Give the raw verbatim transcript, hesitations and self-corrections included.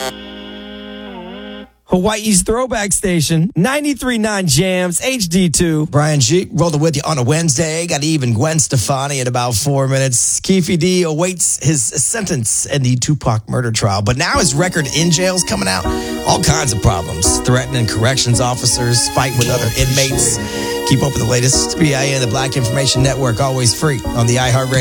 Hawaii's throwback station, ninety-three point nine Jams, H D two. Brian G. rolling with you on a Wednesday. Got even Gwen Stefani in about four minutes. Keefe D awaits his sentence in the Tupac murder trial. But now his record in jail is coming out. All kinds of problems. Threatening corrections officers, fighting with other inmates. Keep up with the latest. B I N, the Black Information Network, always free on the iHeartRadio